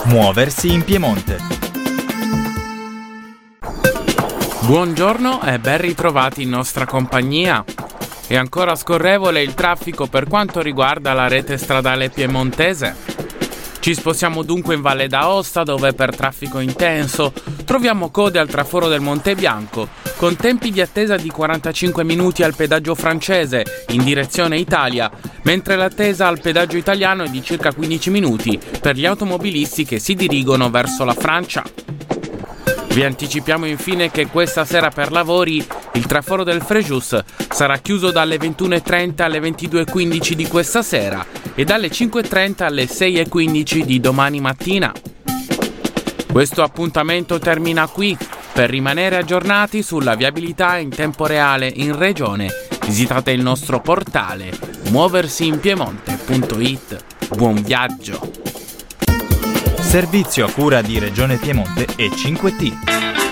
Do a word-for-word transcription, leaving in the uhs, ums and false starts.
Muoversi in Piemonte. Buongiorno e ben ritrovati in nostra compagnia. È ancora scorrevole il traffico per quanto riguarda la rete stradale piemontese. Ci spostiamo dunque in Valle d'Aosta, dove per traffico intenso troviamo code al traforo del Monte Bianco, con tempi di attesa di quarantacinque minuti al pedaggio francese in direzione Italia, mentre l'attesa al pedaggio italiano è di circa quindici minuti per gli automobilisti che si dirigono verso la Francia. Vi anticipiamo infine che questa sera per lavori il traforo del Frejus sarà chiuso dalle ventuno e trenta alle ventidue e quindici di questa sera e dalle cinque e trenta alle sei e quindici di domani mattina. Questo appuntamento termina qui. Per rimanere aggiornati sulla viabilità in tempo reale in regione, visitate il nostro portale muoversi in piemonte punto it. Buon viaggio! Servizio a cura di Regione Piemonte e cinque T.